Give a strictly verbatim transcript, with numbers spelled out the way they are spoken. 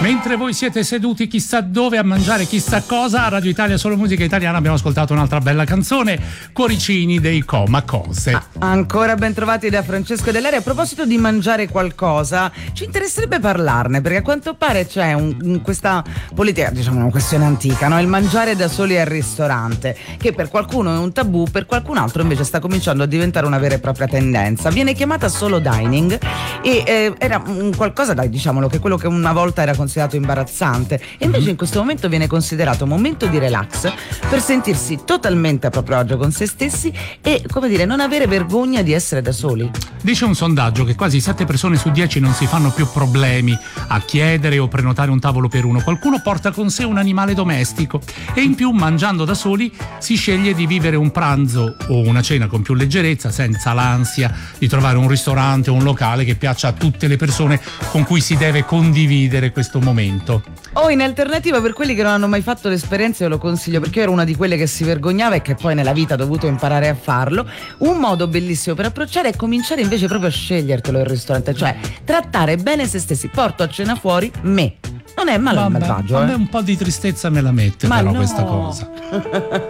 Mentre voi siete seduti chissà dove a mangiare chissà cosa, a Radio Italia Solo Musica Italiana abbiamo ascoltato un'altra bella canzone, Cuoricini dei Coma Cose. Ah, ancora ben trovati da Francesco Dell'Area. A proposito di mangiare qualcosa, ci interesserebbe parlarne, perché a quanto pare c'è un, un, questa politica, diciamo una questione antica, no? Il mangiare da soli al ristorante, che per qualcuno è un tabù, per qualcun altro invece sta cominciando a diventare una vera e propria tendenza. Viene chiamata solo dining e eh, era un qualcosa, dai, diciamolo, che quello che una volta era considerato imbarazzante e invece in questo momento viene considerato un momento di relax per sentirsi totalmente a proprio agio con se stessi e, come dire, non avere vergogna di essere da soli. Dice un sondaggio che quasi sette persone su dieci non si fanno più problemi a chiedere o prenotare un tavolo per uno. Qualcuno porta con sé un animale domestico e in più, mangiando da soli, si sceglie di vivere un pranzo o una cena con più leggerezza, senza l'ansia di trovare un ristorante o un locale che piaccia a tutte le persone con cui si deve condividere questo momento. O in alternativa, per quelli che non hanno mai fatto l'esperienza, io lo consiglio perché io ero una di quelle che si vergognava e che poi nella vita ha dovuto imparare a farlo. Un modo bellissimo per approcciare è cominciare invece proprio a scegliertelo il ristorante, cioè trattare bene se stessi. Porto a cena fuori me. Non è male, malvagio. A me eh. un po' di tristezza me la mette. Ma però no. questa cosa.